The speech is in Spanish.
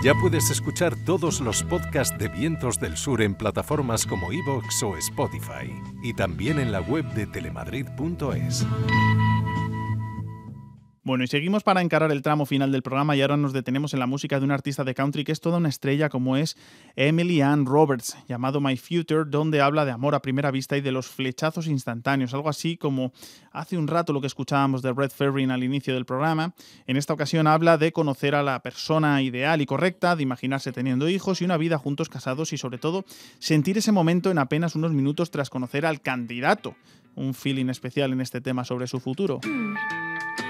Ya puedes escuchar todos los podcasts de Vientos del Sur en plataformas como iVoox o Spotify y también en la web de telemadrid.es. Bueno, y seguimos para encarar el tramo final del programa y ahora nos detenemos en la música de un artista de country que es toda una estrella como es Emily Ann Roberts, llamado My Future, donde habla de amor a primera vista y de los flechazos instantáneos, algo así como hace un rato lo que escuchábamos de Red Ferrin al inicio del programa. En esta ocasión habla de conocer a la persona ideal y correcta, de imaginarse teniendo hijos y una vida juntos casados y sobre todo sentir ese momento en apenas unos minutos tras conocer al candidato. Un feeling especial en este tema sobre su futuro.